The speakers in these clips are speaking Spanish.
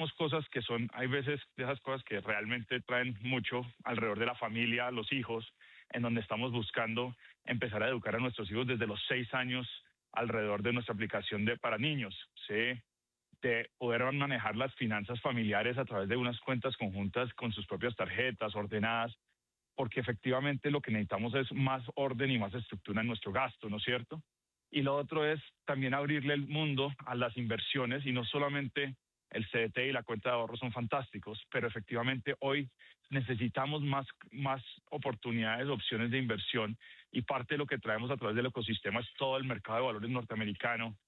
hacemos cosas que son, hay veces de esas cosas que realmente traen mucho alrededor de la familia, los hijos, en donde estamos buscando empezar a educar a nuestros hijos desde los 6 años alrededor de nuestra aplicación para niños, ¿sí? De poder manejar las finanzas familiares a través de unas cuentas conjuntas con sus propias tarjetas ordenadas, porque efectivamente lo que necesitamos es más orden y más estructura en nuestro gasto, ¿no es cierto? Y lo otro es también abrirle el mundo a las inversiones, y no solamente el CDT y la cuenta de ahorro son fantásticos, pero efectivamente hoy necesitamos más oportunidades, opciones de inversión, y parte de lo que traemos a través del ecosistema es todo el mercado de valores norteamericano,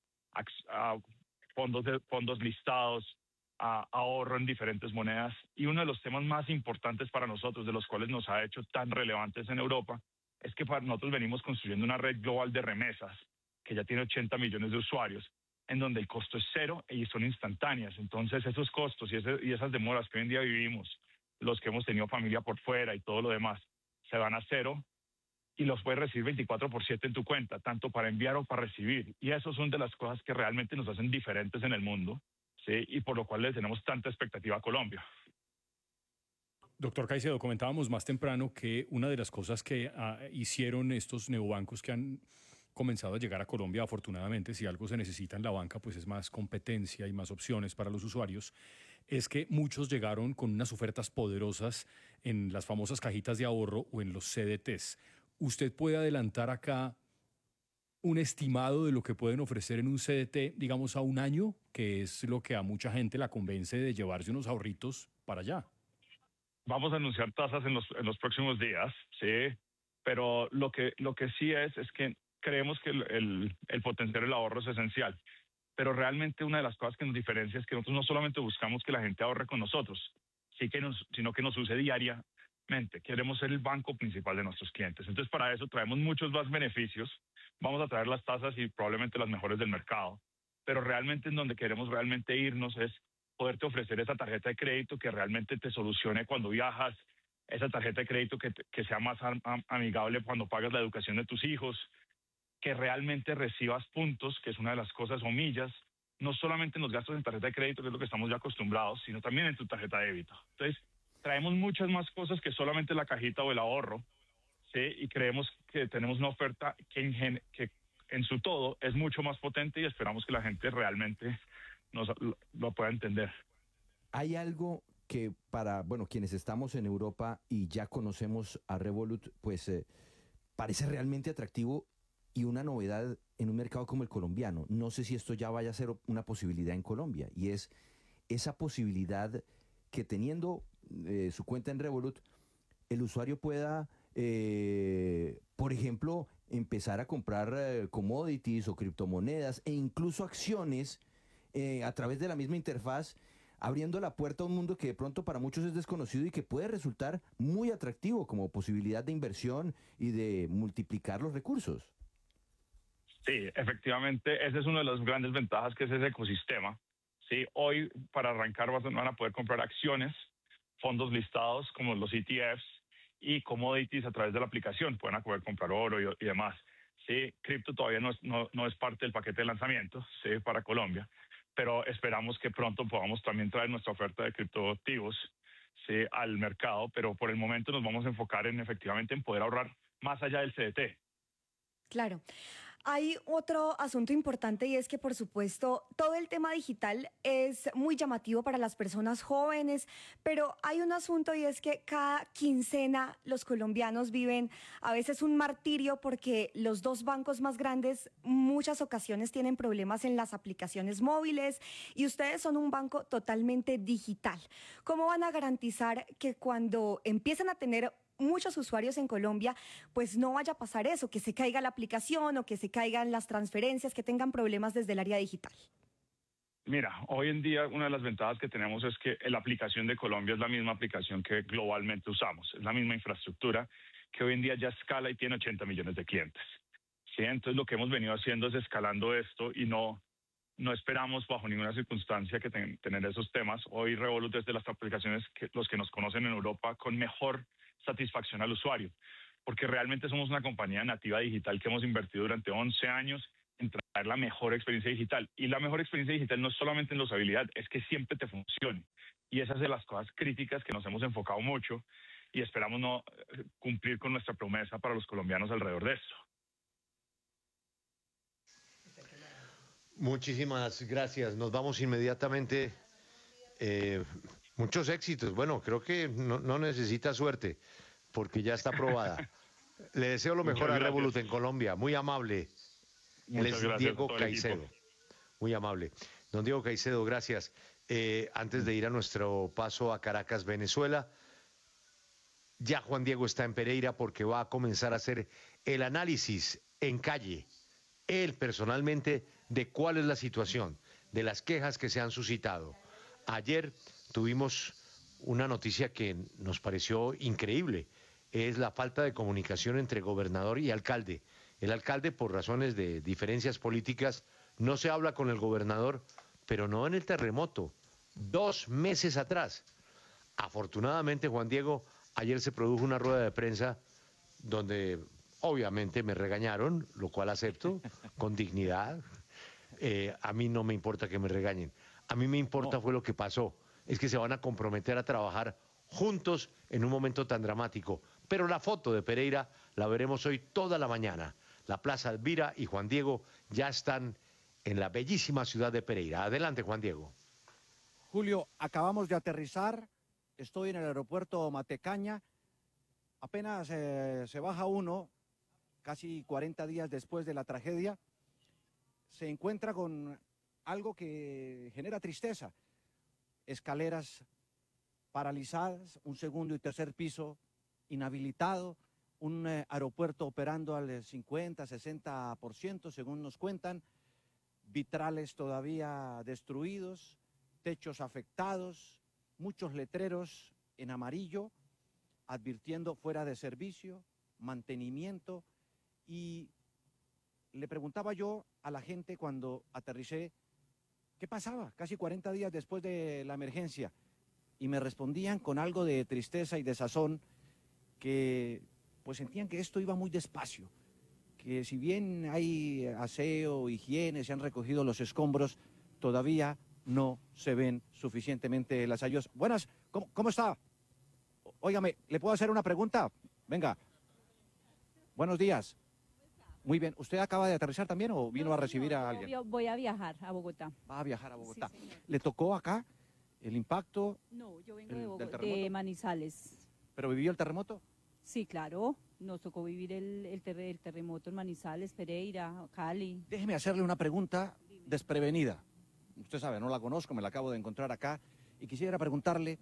fondos listados, ahorro en diferentes monedas. Y uno de los temas más importantes para nosotros, de los cuales nos ha hecho tan relevantes en Europa, es que para nosotros venimos construyendo una red global de remesas que ya tiene 80 millones de usuarios, en donde el costo es cero y son instantáneas. Entonces esos costos y esas demoras que hoy en día vivimos, los que hemos tenido familia por fuera y todo lo demás, se van a cero, y los puedes recibir 24/7 en tu cuenta, tanto para enviar o para recibir. Y eso son de las cosas que realmente nos hacen diferentes en el mundo, ¿sí? Y por lo cual le tenemos tanta expectativa a Colombia. Doctor Caicedo, comentábamos más temprano que una de las cosas que hicieron estos neobancos que han comenzado a llegar a Colombia, afortunadamente, si algo se necesita en la banca, pues es más competencia y más opciones para los usuarios, es que muchos llegaron con unas ofertas poderosas en las famosas cajitas de ahorro o en los CDTs. ¿Usted puede adelantar acá un estimado de lo que pueden ofrecer en un CDT, digamos, a un año, que es lo que a mucha gente la convence de llevarse unos ahorritos para allá? Vamos a anunciar tasas en los próximos días, sí, pero lo que sí es que creemos que el potencial del ahorro es esencial. Pero realmente una de las cosas que nos diferencia es que nosotros no solamente buscamos que la gente ahorre con nosotros, sino que nos use diariamente. Queremos ser el banco principal de nuestros clientes. Entonces, para eso traemos muchos más beneficios. Vamos a traer las tasas y probablemente las mejores del mercado. Pero realmente en donde queremos realmente irnos es poderte ofrecer esa tarjeta de crédito que realmente te solucione cuando viajas, esa tarjeta de crédito que sea más amigable cuando pagas la educación de tus hijos, que realmente recibas puntos, que es una de las cosas, o millas, no solamente en los gastos en tarjeta de crédito, que es lo que estamos ya acostumbrados, sino también en tu tarjeta de débito. Entonces, traemos muchas más cosas que solamente la cajita o el ahorro, ¿sí? Y creemos que tenemos una oferta que en su todo es mucho más potente, y esperamos que la gente realmente lo pueda entender. Hay algo que para, bueno, quienes estamos en Europa y ya conocemos a Revolut, pues parece realmente atractivo y una novedad en un mercado como el colombiano. No sé si esto ya vaya a ser una posibilidad en Colombia, y es esa posibilidad que teniendo su cuenta en Revolut, el usuario pueda, por ejemplo, empezar a comprar commodities o criptomonedas e incluso acciones a través de la misma interfaz, abriendo la puerta a un mundo que de pronto para muchos es desconocido y que puede resultar muy atractivo como posibilidad de inversión y de multiplicar los recursos. Sí, efectivamente, esa es una de las grandes ventajas, que es ese ecosistema. Sí, hoy para arrancar van a poder comprar acciones, fondos listados como los ETFs y commodities a través de la aplicación. Pueden poder comprar oro y demás. Sí, cripto todavía no es parte del paquete de lanzamiento, sí, para Colombia, pero esperamos que pronto podamos también traer nuestra oferta de criptoactivos, sí, al mercado. Pero por el momento nos vamos a enfocar efectivamente en poder ahorrar más allá del CDT. Claro. Hay otro asunto importante, y es que, por supuesto, todo el tema digital es muy llamativo para las personas jóvenes, pero hay un asunto, y es que cada quincena los colombianos viven a veces un martirio, porque los dos bancos más grandes muchas ocasiones tienen problemas en las aplicaciones móviles, y ustedes son un banco totalmente digital. ¿Cómo van a garantizar que cuando empiecen a tener muchos usuarios en Colombia, pues no vaya a pasar eso, que se caiga la aplicación o que se caigan las transferencias, que tengan problemas desde el área digital? Mira, hoy en día una de las ventajas que tenemos es que la aplicación de Colombia es la misma aplicación que globalmente usamos, es la misma infraestructura que hoy en día ya escala y tiene 80 millones de clientes. ¿Sí? Entonces lo que hemos venido haciendo es escalando esto, y no esperamos bajo ninguna circunstancia que tener esos temas. Hoy Revolut es de las aplicaciones que los que nos conocen en Europa con mejor satisfacción al usuario, porque realmente somos una compañía nativa digital que hemos invertido durante 11 años en traer la mejor experiencia digital. Y la mejor experiencia digital no es solamente en la usabilidad, es que siempre te funcione. Y esa es de las cosas críticas que nos hemos enfocado mucho y esperamos no cumplir con nuestra promesa para los colombianos alrededor de esto. Muchísimas gracias. Nos vamos inmediatamente. Muchos éxitos. Bueno, creo que no necesita suerte porque ya está aprobada. Le deseo lo mejor a Revolut en Colombia. Muy amable. Él es Diego Caicedo. Muy amable. Don Diego Caicedo, gracias. Antes de ir a nuestro paso a Caracas, Venezuela, ya Juan Diego está en Pereira porque va a comenzar a hacer el análisis en calle, él personalmente, de cuál es la situación, de las quejas que se han suscitado. Ayer tuvimos una noticia que nos pareció increíble, es la falta de comunicación entre gobernador y alcalde. El alcalde, por razones de diferencias políticas, no se habla con el gobernador, pero no en el terremoto, 2 meses atrás. Afortunadamente, Juan Diego, ayer se produjo una rueda de prensa donde obviamente me regañaron, lo cual acepto con dignidad. A mí no me importa que me regañen. A mí me importa fue lo que pasó. Es que se van a comprometer a trabajar juntos en un momento tan dramático. Pero la foto de Pereira la veremos hoy toda la mañana. La Plaza Elvira y Juan Diego ya están en la bellísima ciudad de Pereira. Adelante, Juan Diego. Julio, acabamos de aterrizar. Estoy en el aeropuerto Matecaña. Apenas se baja uno, casi 40 días después de la tragedia, se encuentra con algo que genera tristeza. Escaleras paralizadas, un segundo y tercer piso inhabilitado, un aeropuerto operando al 50, 60%, según nos cuentan, vitrales todavía destruidos, techos afectados, muchos letreros en amarillo, advirtiendo fuera de servicio, mantenimiento, y le preguntaba yo a la gente cuando aterricé, ¿qué pasaba? Casi 40 días después de la emergencia, y me respondían con algo de tristeza y desazón, que pues sentían que esto iba muy despacio, que si bien hay aseo, higiene, se han recogido los escombros, todavía no se ven suficientemente las ayudas. Buenas, ¿cómo está? Óigame, ¿le puedo hacer una pregunta? Venga. Buenos días. Muy bien. ¿Usted acaba de aterrizar también o vino a recibir a alguien? Yo voy a viajar a Bogotá. Va a viajar a Bogotá. Sí, señor. ¿Le tocó acá el impacto? No, yo vengo del de Bogotá, terremoto? de Manizales. ¿Pero vivió el terremoto? Sí, claro. Nos tocó vivir el terremoto en Manizales, Pereira, Cali. Déjeme hacerle una pregunta desprevenida. Usted sabe, no la conozco, me la acabo de encontrar acá. Y quisiera preguntarle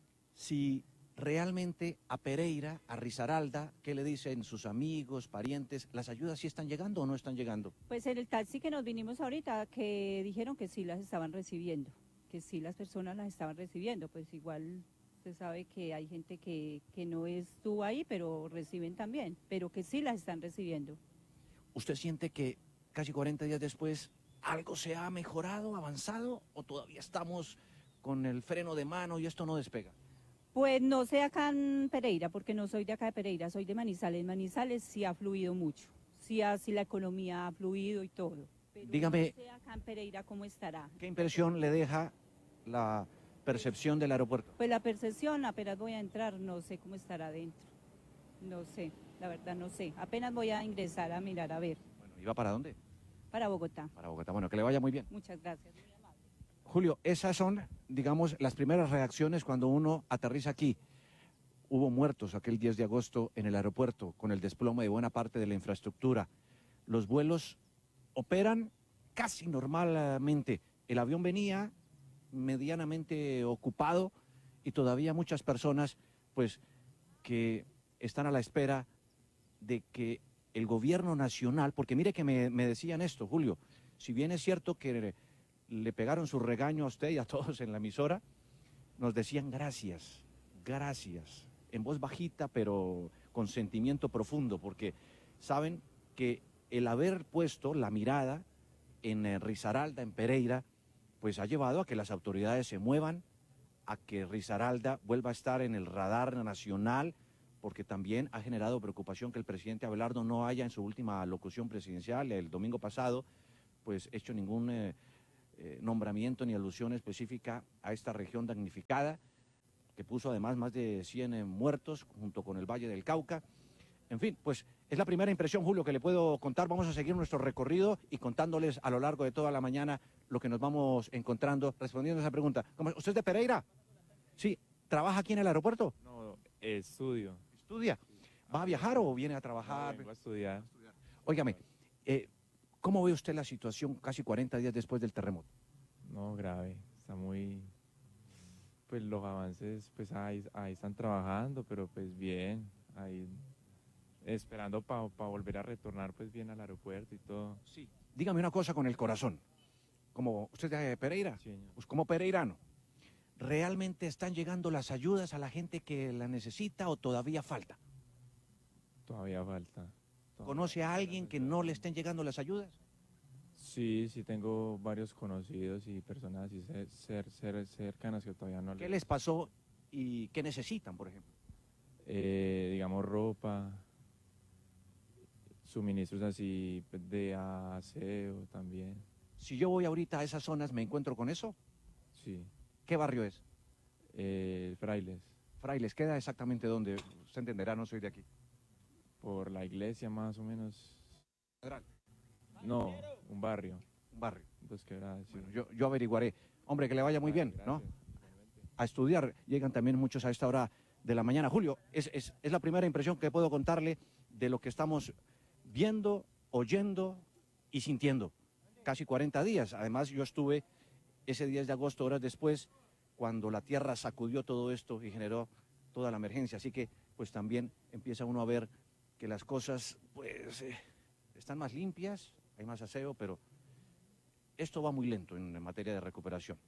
si realmente a Pereira, a Risaralda, ¿qué le dicen sus amigos, parientes? ¿Las ayudas sí están llegando o no están llegando? Pues en el taxi que nos vinimos ahorita, que dijeron que sí las estaban recibiendo, que sí las personas las estaban recibiendo. Pues igual usted sabe que hay gente que no estuvo ahí, pero reciben también, pero que sí las están recibiendo. ¿Usted siente que casi 40 días después algo se ha mejorado, avanzado, o todavía estamos con el freno de mano y esto no despega? Pues no sé acá en Pereira, porque no soy de acá de Pereira, soy de Manizales. Manizales sí ha fluido mucho, sí la economía ha fluido y todo. Pero dígame, no sé acá en Pereira cómo estará. ¿qué impresión le deja la percepción del aeropuerto? Pues la percepción, apenas voy a entrar, no sé cómo estará adentro. No sé, la verdad no sé. Apenas voy a ingresar a mirar a ver. Bueno, ¿iba para dónde? Para Bogotá. Para Bogotá. Bueno, que le vaya muy bien. Muchas gracias. Julio, esas son, digamos, las primeras reacciones cuando uno aterriza aquí. Hubo muertos aquel 10 de agosto en el aeropuerto con el desplome de buena parte de la infraestructura. Los vuelos operan casi normalmente. El avión venía medianamente ocupado y todavía muchas personas, pues, que están a la espera de que el gobierno nacional, porque mire que me decían esto, Julio, si bien es cierto que le pegaron su regaño a usted y a todos en la emisora, nos decían gracias, gracias, en voz bajita pero con sentimiento profundo, porque saben que el haber puesto la mirada en Risaralda, en Pereira, pues ha llevado a que las autoridades se muevan, a que Risaralda vuelva a estar en el radar nacional, porque también ha generado preocupación que el presidente Abelardo no haya en su última locución presidencial el domingo pasado pues hecho ningún nombramiento ni alusión específica a esta región damnificada, que puso además más de 100 muertos junto con el Valle del Cauca. En fin, pues es la primera impresión, Julio, que le puedo contar. Vamos a seguir nuestro recorrido y contándoles a lo largo de toda la mañana lo que nos vamos encontrando, respondiendo a esa pregunta. ¿Usted es de Pereira? Sí. ¿Trabaja aquí en el aeropuerto? No, estudio. ¿Estudia? ¿Va a viajar o viene a trabajar? No, vengo a estudiar. Óigame, ¿cómo ve usted la situación casi 40 días después del terremoto? No, grave. Está muy... Pues los avances, pues ahí están trabajando, pero pues bien. Ahí esperando para volver a retornar pues bien al aeropuerto y todo. Sí. Dígame una cosa con el corazón. Como usted es de Pereira, Sí, señor. pues como pereirano, ¿realmente están llegando las ayudas a la gente que la necesita o todavía falta? Todavía falta. ¿Conoce a alguien que no le estén llegando las ayudas? Sí, tengo varios conocidos y personas así cercanas que todavía no ¿Qué les pasó y qué necesitan, por ejemplo? digamos, ropa, suministros así de aseo también. Si yo voy ahorita a esas zonas, ¿me encuentro con eso? Sí. ¿Qué barrio es? Frailes, Frailes, ¿queda exactamente dónde? Usted entenderá, no soy de aquí. por la iglesia más o menos. Federal. No, un barrio. Un barrio. Dos Quebradas, sí. Bueno, yo averiguaré. Hombre, que le vaya muy bien, ¿no? Gracias. A estudiar. Llegan también muchos a esta hora de la mañana. Julio, es la primera impresión que puedo contarle de lo que estamos viendo, oyendo y sintiendo. Casi 40 días. Además, yo estuve ese 10 de agosto, horas después, cuando la tierra sacudió todo esto y generó toda la emergencia. Así que, pues también empieza uno a ver que las cosas, pues, están más limpias, hay más aseo, pero esto va muy lento en materia de recuperación.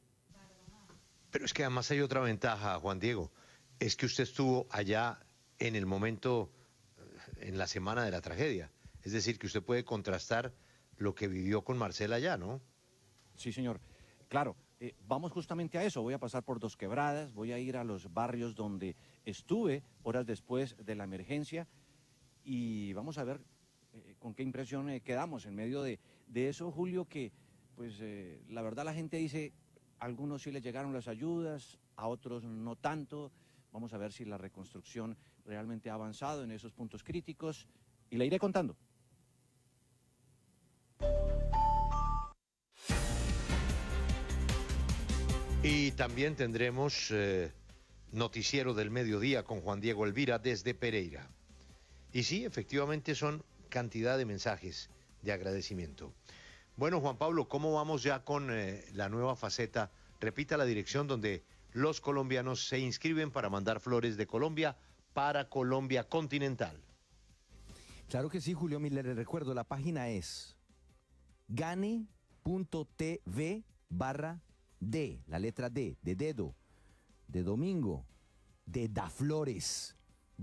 Pero es que además hay otra ventaja, Juan Diego, es que usted estuvo allá en el momento, en la semana de la tragedia. Es decir, que usted puede contrastar lo que vivió con Marcela allá, ¿no? Sí, señor. Claro, vamos justamente a eso. Voy a pasar por Dos Quebradas, voy a ir a los barrios donde estuve horas después de la emergencia y vamos a ver con qué impresión quedamos en medio de eso, Julio, que pues la verdad la gente dice, a algunos sí les llegaron las ayudas, a otros no tanto. Vamos a ver si la reconstrucción realmente ha avanzado en esos puntos críticos y le iré contando. Y también tendremos noticiero del mediodía con Juan Diego Elvira desde Pereira. Y sí, efectivamente son cantidad de mensajes de agradecimiento. Bueno, Juan Pablo, ¿cómo vamos ya con la nueva faceta? Repita la dirección donde los colombianos se inscriben para mandar flores de Colombia para Colombia continental. Claro que sí, Julio Miller. Le recuerdo, la página es gane.tv/D, la letra D, de dedo, de domingo, de Daflores.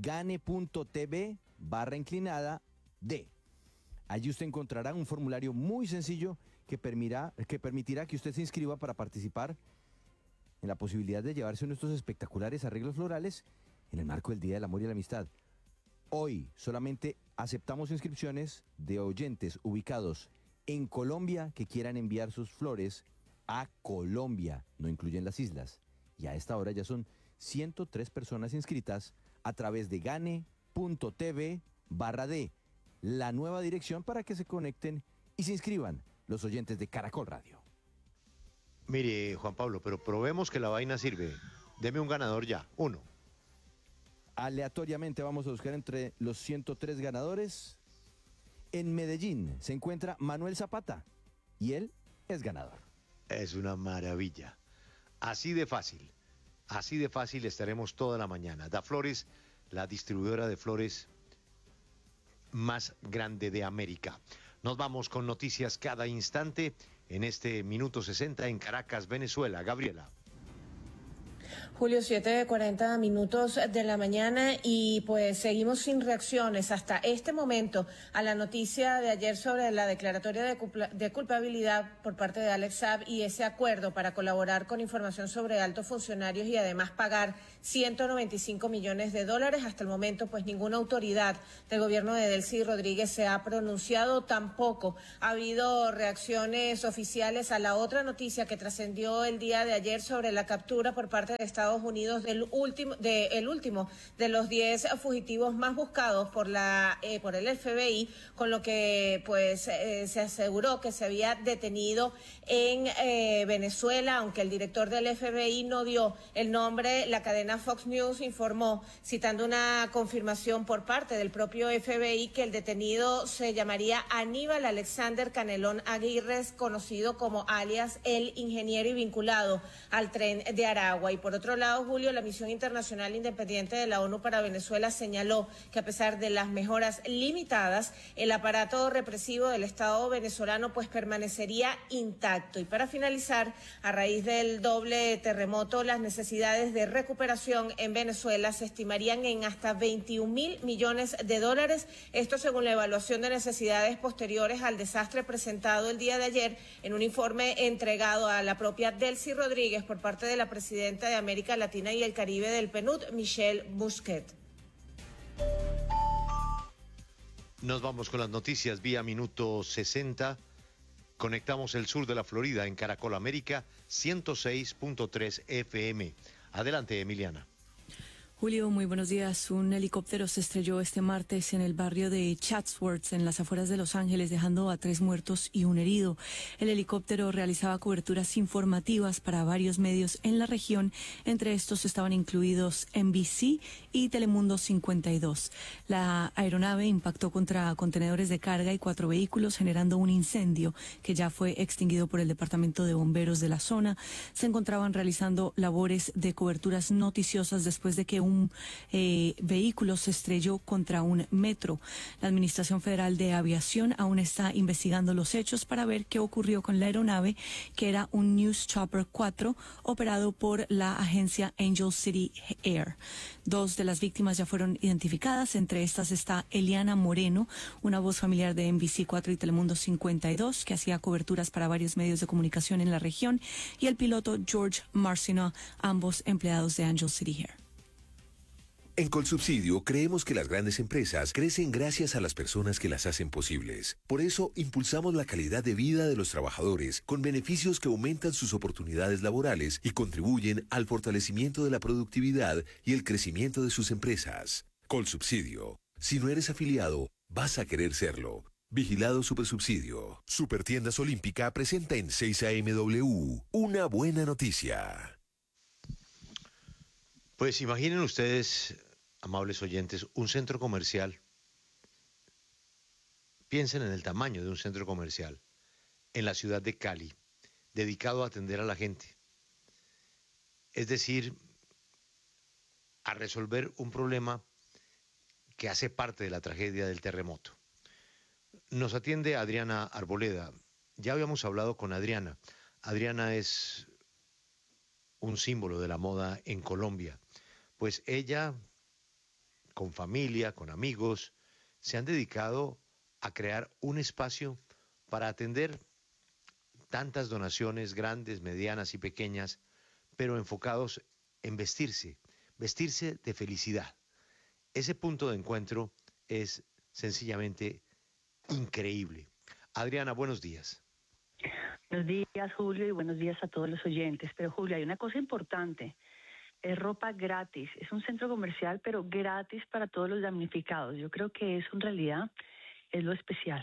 Gane.tv/D. Allí usted encontrará un formulario muy sencillo que permitirá que usted se inscriba para participar en la posibilidad de llevarse uno de estos espectaculares arreglos florales en el marco del Día del Amor y la Amistad. Hoy solamente aceptamos inscripciones de oyentes ubicados en Colombia que quieran enviar sus flores a Colombia, no incluyen las islas. Y a esta hora ya son 103 personas inscritas a través de gane.tv/D, la nueva dirección para que se conecten y se inscriban los oyentes de Caracol Radio. Mire, Juan Pablo, pero probemos que la vaina sirve. Deme un ganador ya, uno. Aleatoriamente vamos a buscar entre los 103 ganadores. En Medellín se encuentra Manuel Zapata y él es ganador. Es una maravilla. Así de fácil estaremos toda la mañana. Daflores, la distribuidora de flores más grande de América. Nos vamos con noticias cada instante en este Minuto 60 en Caracas, Venezuela. Gabriela. Julio, 7:40 de la mañana y pues seguimos sin reacciones hasta este momento a la noticia de ayer sobre la declaratoria de culpabilidad por parte de Alex Saab y ese acuerdo para colaborar con información sobre altos funcionarios y además pagar $195 millones. Hasta el momento pues ninguna autoridad del gobierno de Delcy Rodríguez se ha pronunciado, tampoco ha habido reacciones oficiales a la otra noticia que trascendió el día de ayer sobre la captura por parte de Estados Unidos el último de los 10 fugitivos más buscados por el FBI, con lo que pues se aseguró que se había detenido en Venezuela, aunque el director del FBI no dio el nombre. La cadena Fox News informó, citando una confirmación por parte del propio FBI, que el detenido se llamaría Aníbal Alexander Canelón Aguirre, conocido como alias El Ingeniero y vinculado al Tren de Aragua. Y por otro lado, Julio, la Misión Internacional Independiente de la ONU para Venezuela señaló que a pesar de las mejoras limitadas, el aparato represivo del Estado venezolano pues permanecería intacto. Y para finalizar, a raíz del doble terremoto, las necesidades de recuperación en Venezuela se estimarían en hasta $21.000 millones. Esto según la evaluación de necesidades posteriores al desastre presentado el día de ayer en un informe entregado a la propia Delcy Rodríguez por parte de la presidenta de América Latina y el Caribe del PNUD, Michelle Bachelet. Nos vamos con las noticias vía minuto 60. Conectamos el sur de la Florida en Caracol América 106.3 FM. Adelante, Emiliana. Julio, muy buenos días. Un helicóptero se estrelló este martes en el barrio de Chatsworth, en las afueras de Los Ángeles, dejando a 3 muertos y un herido. El helicóptero realizaba coberturas informativas para varios medios en la región. Entre estos estaban incluidos NBC y Telemundo 52. La aeronave impactó contra contenedores de carga y 4 vehículos, generando un incendio que ya fue extinguido por el Departamento de Bomberos de la zona. Se encontraban realizando labores de coberturas noticiosas después de que un vehículo se estrelló contra un metro. La Administración Federal de Aviación aún está investigando los hechos para ver qué ocurrió con la aeronave, que era un News Chopper 4 operado por la agencia Angel City Air. 2 de las víctimas ya fueron identificadas. Entre estas está Eliana Moreno, una voz familiar de NBC4 y Telemundo 52, que hacía coberturas para varios medios de comunicación en la región, y el piloto George Marciano, ambos empleados de Angel City Air. En Colsubsidio creemos que las grandes empresas crecen gracias a las personas que las hacen posibles. Por eso impulsamos la calidad de vida de los trabajadores con beneficios que aumentan sus oportunidades laborales y contribuyen al fortalecimiento de la productividad y el crecimiento de sus empresas. Colsubsidio. Si no eres afiliado, vas a querer serlo. Vigilado Supersubsidio. Supertiendas Olímpica presenta en 6 AMW una buena noticia. Pues imaginen ustedes, amables oyentes, un centro comercial. Piensen en el tamaño de un centro comercial en la ciudad de Cali, dedicado a atender a la gente. Es decir, a resolver un problema que hace parte de la tragedia del terremoto. Nos atiende Adriana Arboleda. Ya habíamos hablado con Adriana. Adriana es un símbolo de la moda en Colombia. Pues ella, con familia, con amigos, se han dedicado a crear un espacio para atender tantas donaciones grandes, medianas y pequeñas, pero enfocados en vestirse de felicidad. Ese punto de encuentro es sencillamente increíble. Adriana, buenos días. Buenos días, Julio, y buenos días a todos los oyentes. Pero, Julio, hay una cosa importante. Es ropa gratis. Es un centro comercial, pero gratis para todos los damnificados. Yo creo que eso, en realidad, es lo especial.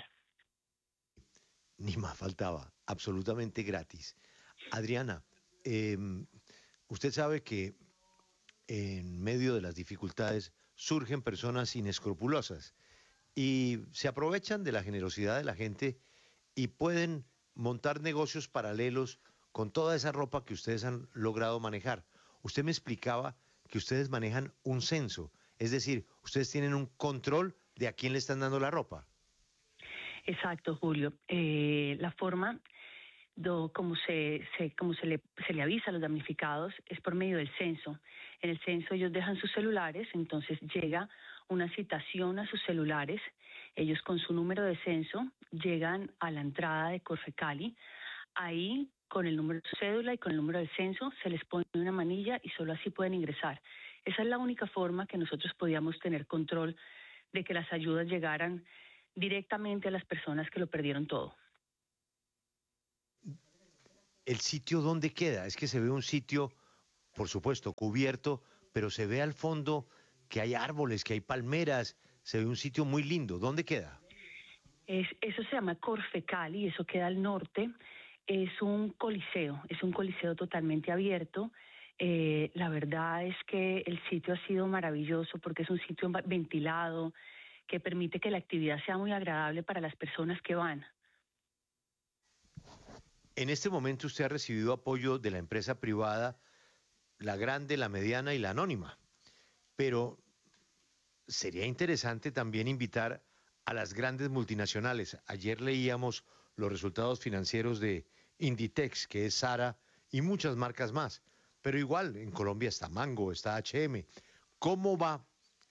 Ni más faltaba. Absolutamente gratis. Adriana, usted sabe que en medio de las dificultades surgen personas inescrupulosas y se aprovechan de la generosidad de la gente y pueden montar negocios paralelos con toda esa ropa que ustedes han logrado manejar. Usted me explicaba que ustedes manejan un censo, es decir, ustedes tienen un control de a quién le están dando la ropa. Exacto, Julio. La forma Como se le avisa a los damnificados es por medio del censo. En el censo ellos dejan sus celulares, entonces llega una citación a sus celulares. Ellos con su número de censo llegan a la entrada de Corfecali. Ahí, con el número de su cédula y con el número del censo, se les pone una manilla y solo así pueden ingresar. Esa es la única forma que nosotros podíamos tener control de que las ayudas llegaran directamente a las personas que lo perdieron todo. ¿El sitio dónde queda? Es que se ve un sitio, por supuesto, cubierto, pero se ve al fondo que hay árboles, que hay palmeras, se ve un sitio muy lindo. ¿Dónde queda? Eso se llama Corfecali, eso queda al norte. Es un coliseo totalmente abierto. La verdad es que el sitio ha sido maravilloso porque es un sitio ventilado que permite que la actividad sea muy agradable para las personas que van. En este momento usted ha recibido apoyo de la empresa privada, la grande, la mediana y la anónima, pero sería interesante también invitar a las grandes multinacionales. Ayer leíamos los resultados financieros de Inditex, que es Zara y muchas marcas más, pero igual en Colombia está Mango, está H&M. ¿Cómo va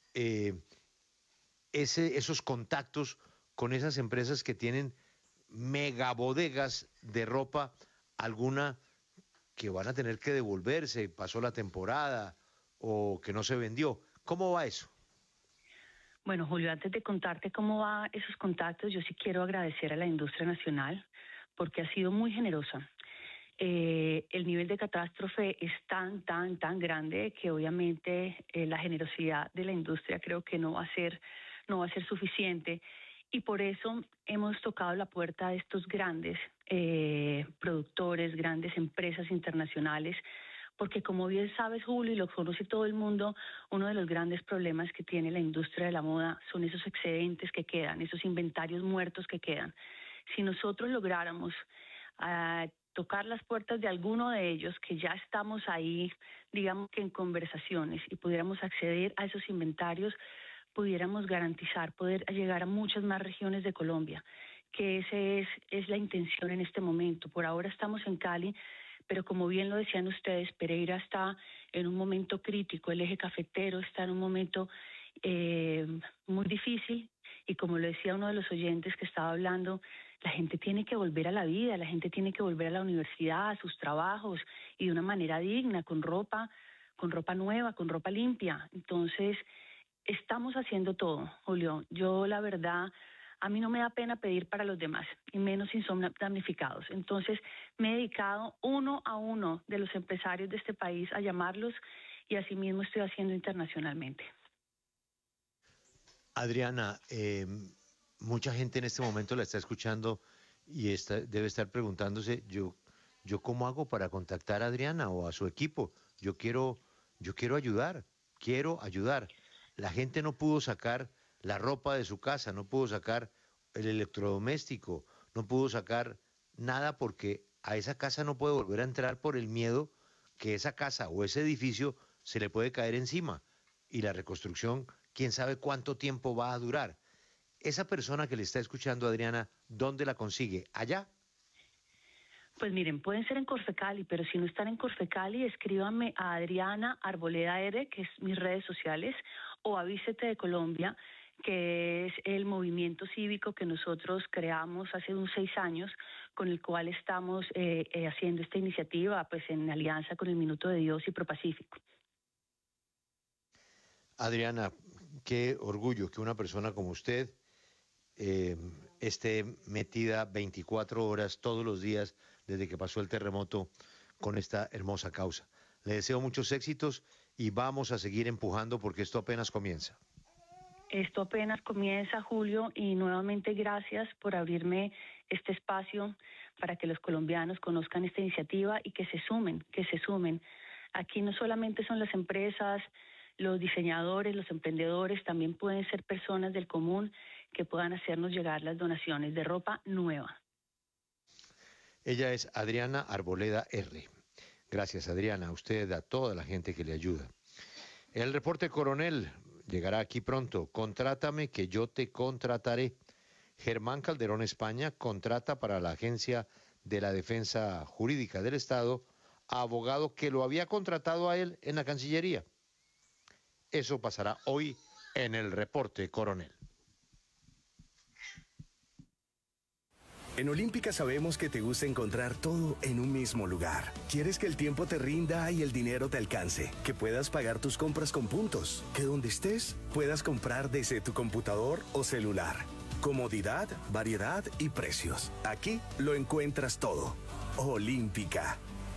esos contactos con esas empresas que tienen megabodegas de ropa, alguna que van a tener que devolverse, pasó la temporada o que no se vendió? ¿Cómo va eso? Bueno, Julio, antes de contarte cómo van esos contactos, yo sí quiero agradecer a la industria nacional porque ha sido muy generosa. El nivel de catástrofe es tan grande que obviamente la generosidad de la industria creo que no va a ser suficiente. Y por eso hemos tocado la puerta de estos grandes productores, grandes empresas internacionales, porque como bien sabes, Julio, y lo conoce todo el mundo, uno de los grandes problemas que tiene la industria de la moda son esos excedentes que quedan, esos inventarios muertos que quedan. Si nosotros lográramos tocar las puertas de alguno de ellos, que ya estamos ahí, digamos que en conversaciones, y pudiéramos acceder a esos inventarios, pudiéramos garantizar poder llegar a muchas más regiones de Colombia, que esa es la intención en este momento. Por ahora estamos en Cali, pero como bien lo decían ustedes, Pereira está en un momento crítico, el eje cafetero está en un momento muy difícil, y como lo decía uno de los oyentes que estaba hablando, la gente tiene que volver a la vida, la gente tiene que volver a la universidad, a sus trabajos, y de una manera digna, con ropa nueva, con ropa limpia. Entonces, estamos haciendo todo, Julio. Yo, la verdad, a mí no me da pena pedir para los demás, y menos si son damnificados. Entonces, me he dedicado uno a uno de los empresarios de este país a llamarlos, y así mismo estoy haciendo internacionalmente. Adriana, mucha gente en este momento la está escuchando y debe estar preguntándose, yo ¿cómo hago para contactar a Adriana o a su equipo? Yo quiero ayudar, La gente no pudo sacar la ropa de su casa, no pudo sacar el electrodoméstico, no pudo sacar nada porque a esa casa no puede volver a entrar por el miedo que esa casa o ese edificio se le puede caer encima. Y la reconstrucción, quién sabe cuánto tiempo va a durar. Esa persona que le está escuchando, Adriana, ¿dónde la consigue? ¿Allá? Pues miren, pueden ser en Corfecali, pero si no están en Corfecali, escríbanme a Adriana Arboleda R, que es mis redes sociales, o a Vístete de Colombia, que es el movimiento cívico que nosotros creamos hace unos 6 años, con el cual estamos haciendo esta iniciativa pues en alianza con el Minuto de Dios y Propacífico. Adriana, qué orgullo que una persona como usted esté metida 24 horas todos los días desde que pasó el terremoto con esta hermosa causa. Le deseo muchos éxitos y vamos a seguir empujando porque esto apenas comienza. Esto apenas comienza, Julio, y nuevamente gracias por abrirme este espacio para que los colombianos conozcan esta iniciativa y que se sumen. Aquí no solamente son las empresas, los diseñadores, los emprendedores, también pueden ser personas del común que puedan hacernos llegar las donaciones de ropa nueva. Ella es Adriana Arboleda R. Gracias, Adriana, a usted, a toda la gente que le ayuda. El reporte coronel llegará aquí pronto. Contrátame que yo te contrataré. Germán Calderón España contrata para la agencia de la Defensa Jurídica del Estado, abogado que lo había contratado a él en la Cancillería. Eso pasará hoy en el reporte, coronel. En Olímpica sabemos que te gusta encontrar todo en un mismo lugar. Quieres que el tiempo te rinda y el dinero te alcance, que puedas pagar tus compras con puntos, que donde estés puedas comprar desde tu computador o celular. Comodidad, variedad y precios. Aquí lo encuentras todo. Olímpica.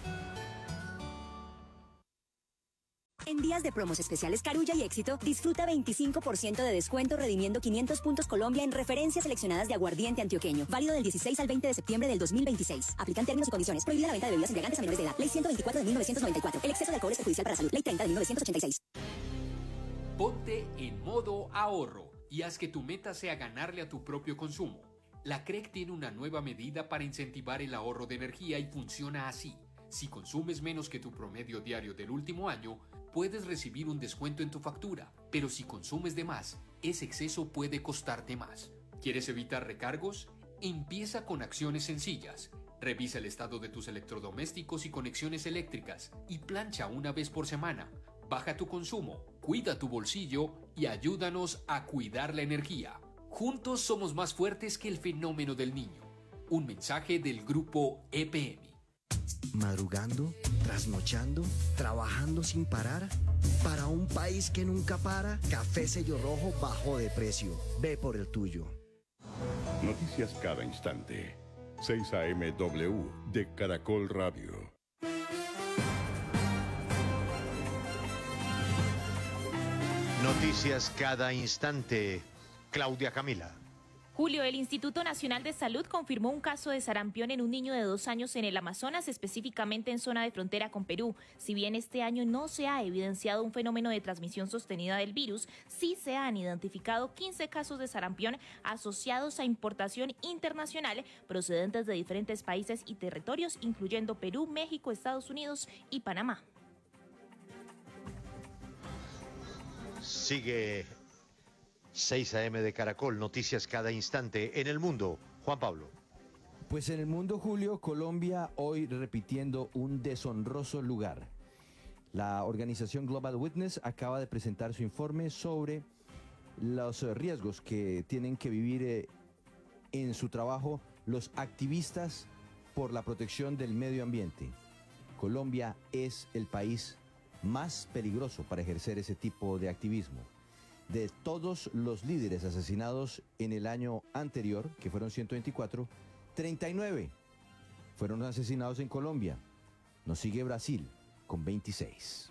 En días de promos especiales Carulla y Éxito, disfruta 25% de descuento redimiendo 500 puntos Colombia en referencias seleccionadas de aguardiente antioqueño. Válido del 16 al 20 de septiembre del 2026. Aplican términos y condiciones. Prohibida la venta de bebidas embriagantes a menores de edad. Ley 124 de 1994. El exceso de alcohol es perjudicial para la salud. Ley 30 de 1986. Ponte en modo ahorro y haz que tu meta sea ganarle a tu propio consumo. La CREC tiene una nueva medida para incentivar el ahorro de energía y funciona así. Si consumes menos que tu promedio diario del último año, puedes recibir un descuento en tu factura, pero si consumes de más, ese exceso puede costarte más. ¿Quieres evitar recargos? Empieza con acciones sencillas. Revisa el estado de tus electrodomésticos y conexiones eléctricas y plancha una vez por semana. Baja tu consumo, cuida tu bolsillo y ayúdanos a cuidar la energía. Juntos somos más fuertes que el fenómeno del niño. Un mensaje del grupo EPM. Madrugando, trasnochando, trabajando sin parar. Para un país que nunca para, Café Sello Rojo bajó de precio. Ve por el tuyo. Noticias cada instante. 6 AM/W de Caracol Radio. Noticias cada instante. Claudia Camila. Julio, el Instituto Nacional de Salud confirmó un caso de sarampión en un niño de 2 años en el Amazonas, específicamente en zona de frontera con Perú. Si bien este año no se ha evidenciado un fenómeno de transmisión sostenida del virus, sí se han identificado 15 casos de sarampión asociados a importación internacional procedentes de diferentes países y territorios, incluyendo Perú, México, Estados Unidos y Panamá. Sigue 6 AM de Caracol, noticias cada instante en el mundo. Juan Pablo. Pues en el mundo, Julio, Colombia hoy repitiendo un deshonroso lugar. La organización Global Witness acaba de presentar su informe sobre los riesgos que tienen que vivir en su trabajo los activistas por la protección del medio ambiente. Colombia es el país más peligroso para ejercer ese tipo de activismo. De todos los líderes asesinados en el año anterior, que fueron 124, 39 fueron asesinados en Colombia. Nos sigue Brasil con 26.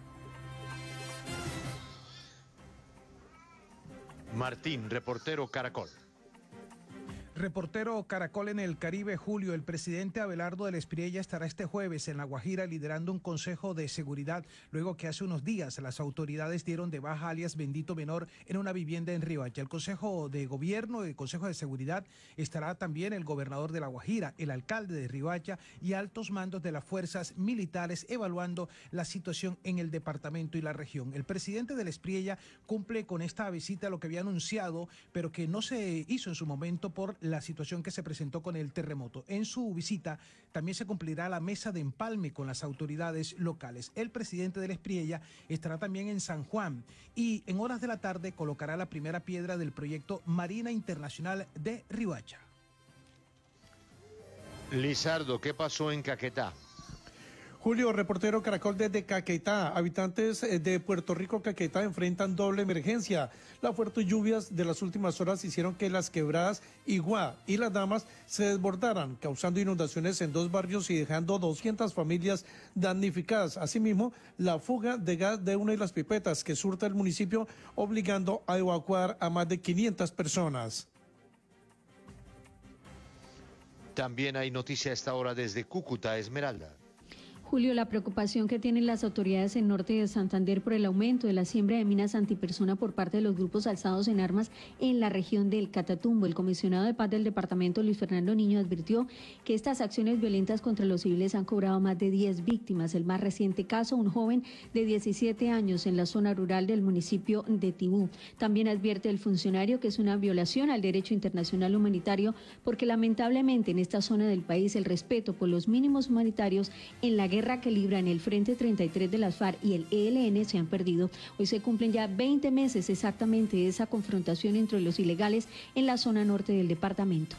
Martín, reportero Caracol. Reportero Caracol en el Caribe, Julio. El presidente Abelardo del Espriella estará este jueves en La Guajira liderando un consejo de seguridad, luego que hace unos días las autoridades dieron de baja alias Bendito Menor en una vivienda en Riohacha. El Consejo de Gobierno y el Consejo de Seguridad estará también el gobernador de La Guajira, el alcalde de Riohacha y altos mandos de las fuerzas militares evaluando la situación en el departamento y la región. El presidente del Espriella cumple con esta visita lo que había anunciado, pero que no se hizo en su momento por la situación que se presentó con el terremoto. En su visita también se cumplirá la mesa de empalme con las autoridades locales. El presidente del Espriella estará también en San Juan y en horas de la tarde colocará la primera piedra del proyecto Marina Internacional de Riohacha. Lizardo, ¿qué pasó en Caquetá? Julio, reportero Caracol desde Caquetá. Habitantes de Puerto Rico, Caquetá, enfrentan doble emergencia. Las fuertes lluvias de las últimas horas hicieron que las quebradas Iguá y Las Damas se desbordaran, causando inundaciones en 2 barrios y dejando 200 familias damnificadas. Asimismo, la fuga de gas de una de las pipetas que surta el municipio, obligando a evacuar a más de 500 personas. También hay noticia a esta hora desde Cúcuta, Esmeralda. Julio, la preocupación que tienen las autoridades en norte de Santander por el aumento de la siembra de minas antipersona por parte de los grupos alzados en armas en la región del Catatumbo. El comisionado de paz del departamento, Luis Fernando Niño, advirtió que estas acciones violentas contra los civiles han cobrado más de 10 víctimas. El más reciente caso, un joven de 17 años en la zona rural del municipio de Tibú. También advierte el funcionario que es una violación al derecho internacional humanitario porque lamentablemente en esta zona del país el respeto por los mínimos humanitarios en la guerra que libran el Frente 33 de las FARC y el ELN se han perdido. Hoy se cumplen ya 20 meses exactamente de esa confrontación entre los ilegales en la zona norte del departamento.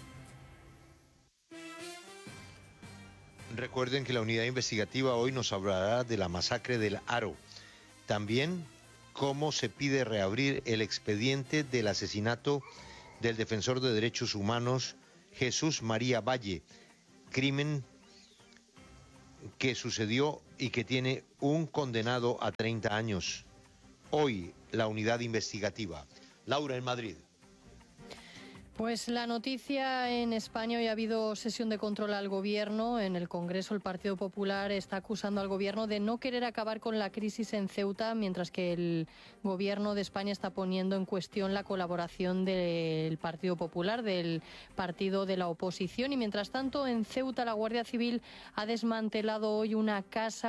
Recuerden que la unidad investigativa hoy nos hablará de la masacre del Aro. También cómo se pide reabrir el expediente del asesinato del defensor de derechos humanos Jesús María Valle, crimen que sucedió y que tiene un condenado a 30 años. Hoy, la unidad investigativa. Laura, en Madrid. Pues la noticia en España, hoy ha habido sesión de control al Gobierno. En el Congreso el Partido Popular está acusando al Gobierno de no querer acabar con la crisis en Ceuta, mientras que el Gobierno de España está poniendo en cuestión la colaboración del Partido Popular, del partido de la oposición. Y mientras tanto, en Ceuta la Guardia Civil ha desmantelado hoy una casa,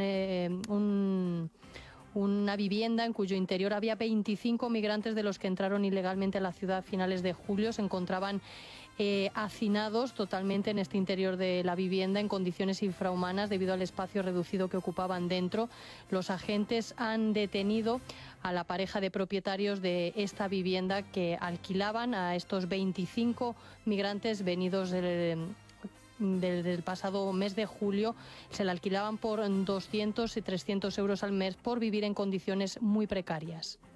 una vivienda en cuyo interior había 25 migrantes de los que entraron ilegalmente a la ciudad a finales de julio. Se encontraban hacinados totalmente en este interior de la vivienda en condiciones infrahumanas debido al espacio reducido que ocupaban dentro. Los agentes han detenido a la pareja de propietarios de esta vivienda que alquilaban a estos 25 migrantes venidos del pasado mes de julio. Se la alquilaban por 200 y 300 euros al mes por vivir en condiciones muy precarias.